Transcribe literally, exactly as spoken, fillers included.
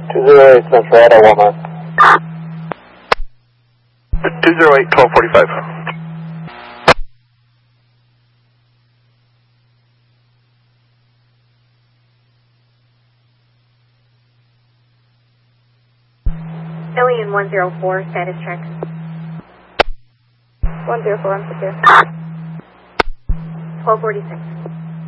two zero eight Central, Radar one nine. two zero eight, twelve forty-five. Alien one zero four, status check. one zero four, I'm secure. twelve forty-six.